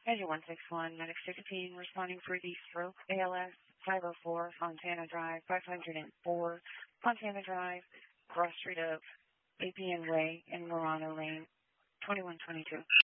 Engine 161, Medic 16, responding for the stroke ALS 504, Fontana Drive, 504, Fontana Drive, cross street of APN Way in Murano Lane, 2122.